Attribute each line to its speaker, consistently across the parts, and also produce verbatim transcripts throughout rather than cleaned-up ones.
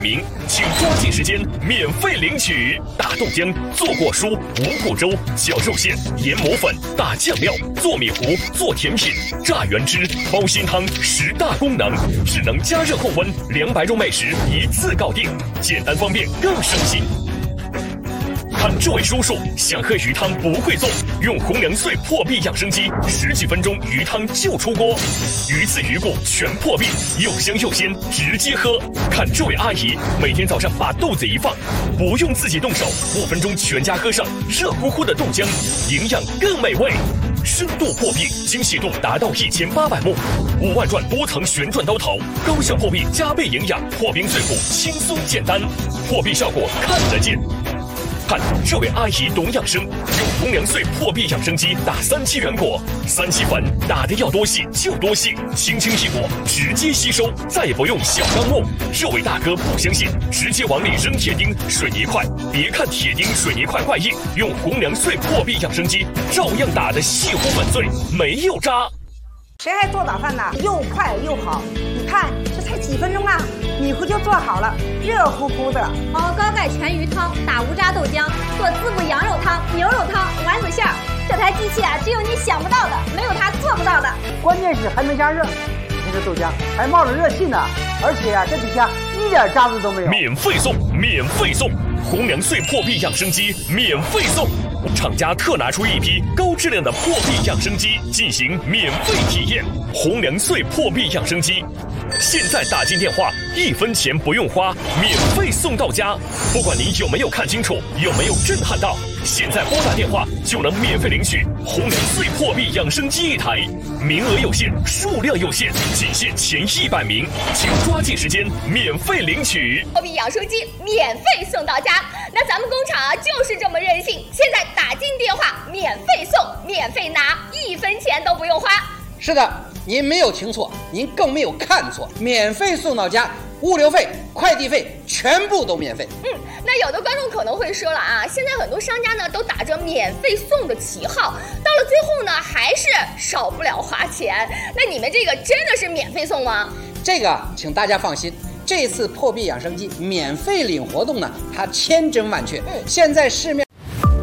Speaker 1: 名，请抓紧时间免费领取。大豆浆、做果蔬、五谷粥、绞肉馅、研磨粉、打酱料、做米糊、做甜品、榨原汁、包心汤，十大功能，只能加热控温，凉白肉美食一次搞定，简单方便更省心。看这位叔叔想喝鱼汤不会做，用红娘穗破壁养生机，十几分钟鱼汤就出锅，鱼刺鱼骨全破壁，又香又鲜，直接喝。看这位阿姨每天早上把豆子一放，不用自己动手，五分钟全家喝上热乎乎的豆浆，营养更美味。深度破壁，精细度达到一千八百目，五万转多层旋转刀头，高效破壁加倍营养，破冰碎骨轻松简单，破壁效果看得见。看这位阿姨懂养生，用红娘穗破壁养生机打三七原果，三七粉打的要多细就多细，轻轻一裹直接吸收，再也不用小钢木。这位大哥不相信，直接往里扔铁钉、水泥块，别看铁钉、水泥块怪硬，用红娘穗破壁养生机照样打得细乎粉碎，没有渣。
Speaker 2: 谁还做早饭呢？又快又好，你看这才几分钟啊，米糊就做好了，热乎乎的。
Speaker 3: 熬高钙全鱼汤，打无渣豆浆，做滋补羊肉汤、牛肉汤、丸子馅儿。这台机器啊，只有你想不到的，没有它做不到的。
Speaker 4: 关键是还能加热，你这豆浆还冒着热气呢，而且啊，这底下一点渣子都没有。
Speaker 1: 免费送，免费送，红娘穗破壁养生机免费送。厂家特拿出一批高质量的破壁养生机进行免费体验。红娘穗破壁养生机，现在打进电话，一分钱不用花，免费送到家。不管你有没有看清楚，有没有震撼到，现在拨打电话就能免费领取红娘穗破壁养生机一台，名额有限，数量有限，仅限前一百名，请抓紧时间免费领取。
Speaker 3: 破壁养生机免费送到家，那咱们工厂啊就是这么任性，现在打进电话免费送，免费拿，一分钱都不用花。
Speaker 5: 是的，您没有听错，您更没有看错，免费送到家，物流费、快递费全部都免费。
Speaker 3: 嗯，那有的观众可能会说了啊，现在很多商家呢都打着免费送的旗号，到了最后呢还是少不了花钱。那你们这个真的是免费送吗？
Speaker 5: 这个请大家放心，这次破壁养生机免费领活动呢，它千真万确。嗯，现在市面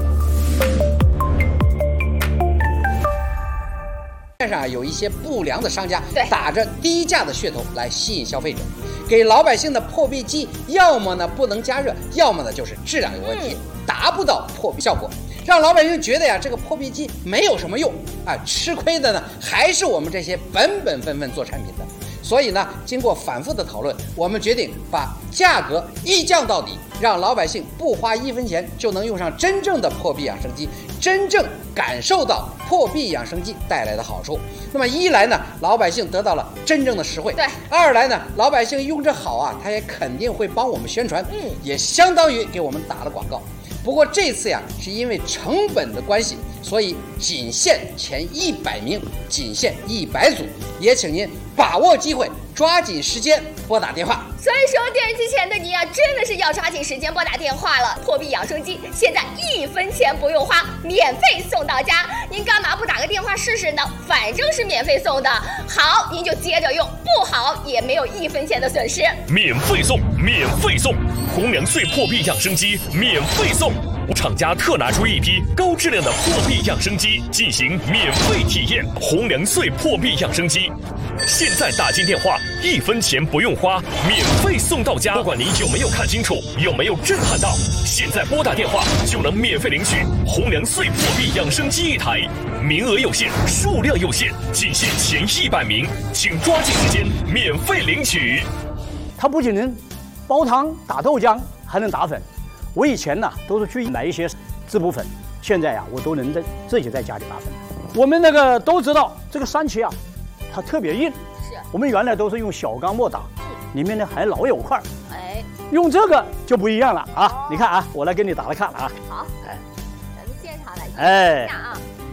Speaker 5: 上有一些不良的商家打着低价的噱头来吸引消费者，给老百姓的破壁机要么呢不能加热，要么呢就是质量有问题，达不到破壁效果，让老百姓觉得呀这个破壁机没有什么用啊，吃亏的呢还是我们这些本本分分做产品的。所以呢，经过反复的讨论，我们决定把价格一降到底，让老百姓不花一分钱就能用上真正的破壁养生机，真正感受到破壁养生机带来的好处。那么一来呢，老百姓得到了真正的实惠；对，二来呢，老百姓用着好啊，他也肯定会帮我们宣传，嗯，也相当于给我们打了广告。不过这次呀，是因为成本的关系，所以仅限前一百名，仅限一百组，也请您把握机会，抓紧时间拨打电话。
Speaker 3: 所以说，电视机前的你啊，真的是要抓紧时间拨打电话了。破壁养生机现在一分钱不用花，免费送到家，您干嘛不打个电话试试呢？反正是免费送的，好您就接着用，不好也没有一分钱的损失。
Speaker 1: 免费送，免费送，红娘穗破壁养生机免费送。厂家特拿出一批高质量的破壁养生机进行免费体验。红娘穗破壁养生机，现在打进电话，一分钱不用花，免费送到家。不管你有没有看清楚，有没有震撼到，现在拨打电话就能免费领取红娘穗破壁养生机一台，名额有限，数量有限，仅限前一百名，请抓紧时间免费领取。
Speaker 4: 它不仅能煲汤、打豆浆，还能打粉。我以前呢都是去买一些滋补粉，现在呀、啊、我都能在自己在家里打粉。我们那个都知道这个三七啊，它特别硬，是我们原来都是用小钢末打，里面呢还老有块，哎，用这个就不一样了啊！哦、你看啊，我来给你打来看啊。
Speaker 3: 好，哎，咱们现场来看一下啊。